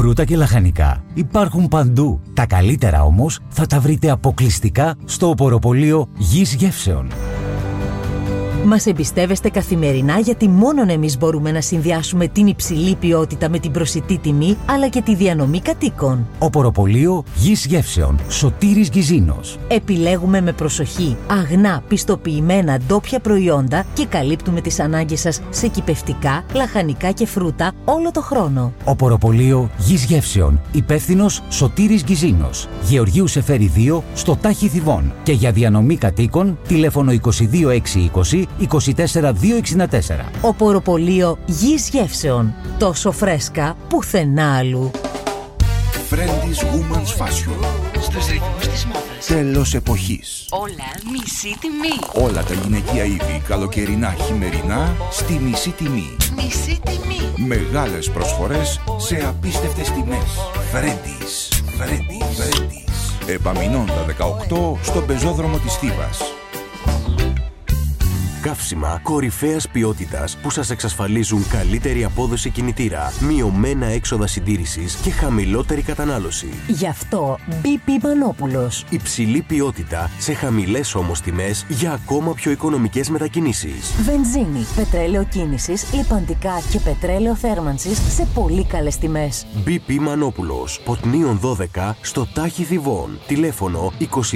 φρούτα και λαχανικά υπάρχουν παντού. Τα καλύτερα όμως θα τα βρείτε αποκλειστικά στο οποροπωλείο Γης Γεύσεων. Μας εμπιστεύεστε καθημερινά γιατί μόνον εμείς μπορούμε να συνδυάσουμε την υψηλή ποιότητα με την προσιτή τιμή αλλά και τη διανομή κατοίκων. Οποροπωλείο Γης Γεύσεων, Σωτήρης Γκυζίνος. Επιλέγουμε με προσοχή αγνά, πιστοποιημένα ντόπια προϊόντα και καλύπτουμε τις ανάγκες σας σε κυπευτικά, λαχανικά και φρούτα όλο το χρόνο. Οποροπωλείο Γης Γεύσεων, υπεύθυνος Σωτήρης Γκυζίνος. Γεωργίου Σεφέρη 2 στο Τάχι Θηβών. Και για διανομή κατοίκων τηλέφωνο 22620 24264. Οποροπωλείο Γης Γεύσεων. Τόσο φρέσκα πουθενά αλλού. Friendly's Women's Fashion. Στους ρυθμούς της μόδας. Τέλος εποχής. Όλα μισή τιμή. Όλα τα γυναικεία είδη, καλοκαιρινά, χειμερινά, στη μισή τιμή. Μισή τιμή. Μεγάλες προσφορές σε απίστευτες τιμές. Friendly's. Επαμεινώντα 18 στον πεζόδρομο της Θήβας. Καύσιμα κορυφαίας ποιότητας που σας εξασφαλίζουν καλύτερη απόδοση κινητήρα, μειωμένα έξοδα συντήρησης και χαμηλότερη κατανάλωση. Γι' αυτό BP Μανόπουλος. Υψηλή ποιότητα σε χαμηλές όμως τιμές για ακόμα πιο οικονομικές μετακινήσεις. Βενζίνη, πετρέλαιο κίνησης, λιπαντικά και πετρέλαιο θέρμανσης σε πολύ καλές τιμές. BP Μανόπουλος, Ποτνίων 12 στο Τάχι Θηβών. Τηλέφωνο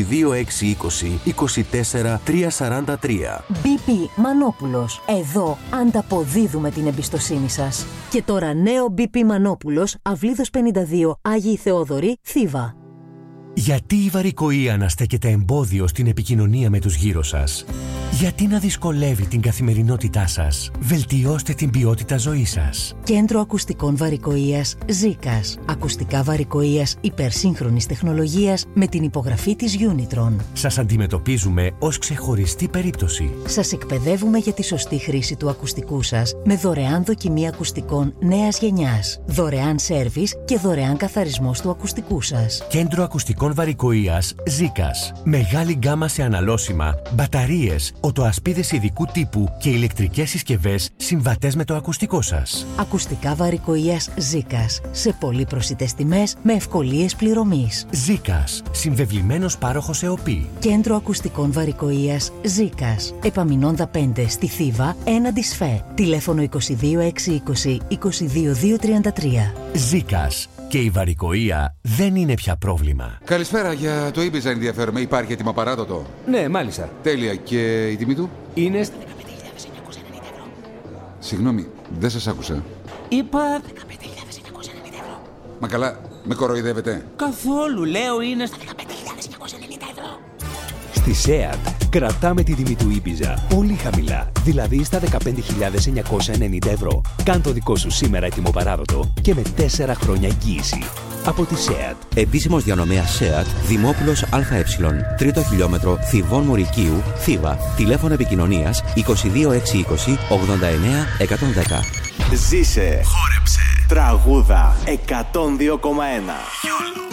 22620 24 343. BP Μανόπουλος. Εδώ ανταποδίδουμε την εμπιστοσύνη σας. Και τώρα νέο BP Μανόπουλος, Αυλίδος 52, Άγιοι Θεόδωροι, Θήβα. Γιατί η βαρικοεία να στέκεται εμπόδιο στην επικοινωνία με τους γύρω σας? Γιατί να δυσκολεύει την καθημερινότητά σας? Βελτιώστε την ποιότητα ζωής σας. Κέντρο Ακουστικών Βαρικοείας Ζίκας. Ακουστικά βαρικοείας υπερσύγχρονης τεχνολογίας με την υπογραφή της Unitron. Σας αντιμετωπίζουμε ως ξεχωριστή περίπτωση. Σας εκπαιδεύουμε για τη σωστή χρήση του ακουστικού σας με δωρεάν δοκιμή ακουστικών νέας γενιάς, δωρεάν σέρβις και δωρεάν καθαρισμός του ακουστικού σας. Κέντρο Ακουστικών Βαρικοείας Ζίκας. Μεγάλη γκάμα σε αναλώσιμα, μπαταρίες, οτοασπίδες ειδικού τύπου και ηλεκτρικές συσκευές συμβατές με το ακουστικό σας. Ακουστικά Βαρικοείας Ζίκας. Σε πολύ προσιτές τιμές με ευκολίες πληρωμής. Ζίκας. Συμβεβλημένος πάροχος ΕΟΠΗ. Κέντρο Ακουστικών Βαρικοείας Ζίκας. Επαμεινώντα 5 στη Θήβα, έναντι ΣΦΕ. Τηλέφωνο 22620 22233. Ζίκας. Και η βαρικοεία δεν είναι πια πρόβλημα. Καλησπέρα, για το Ibiza ενδιαφέρομαι. Υπάρχει έτοιμο παράδοτο? Ναι, μάλιστα. Τέλεια. Και η τιμή του? Είναι 15.990 ευρώ. Συγγνώμη, δεν σας άκουσα. Είπα 15.990 ευρώ. Μα καλά, με κοροϊδεύετε? καθόλου, λέω είναι στα 15.990 ευρώ. Στη ΣΕΑΤ κρατάμε τη τιμή του Ibiza πολύ χαμηλά, δηλαδή στα 15.990 ευρώ. Κάν το δικό σου σήμερα έτοιμο παράδοτο και με 4 χρόνια εγγύηση. Από τη ΣΕΑΤ. Επίσημος διανομέας ΣΕΑΤ, Δημόπουλος ΑΕ, 3ο χιλιόμετρο, Θηβών Μουρικίου, Θήβα. Τηλέφωνο επικοινωνίας 22620 89 110. Ζήσε. Χόρεψε. Τραγούδα 102,1.